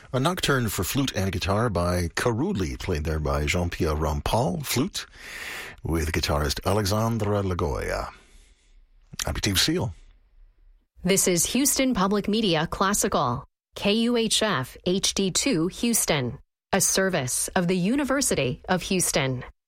A nocturne for flute and guitar by Karuli, played there by Jean-Pierre Rampal, flute, with guitarist Alexandra Lagoya. I'm Steve Seal. This is Houston Public Media Classical, KUHF HD2 Houston, a service of the University of Houston.